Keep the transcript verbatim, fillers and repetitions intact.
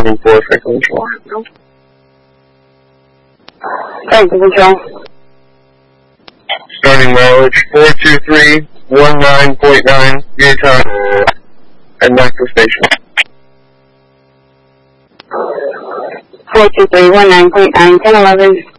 seven four, Frank Control. Frank Control. Starting mileage four two three one nine point nine, your time at Nacelle Station. four two three one nine point nine, ten eleven.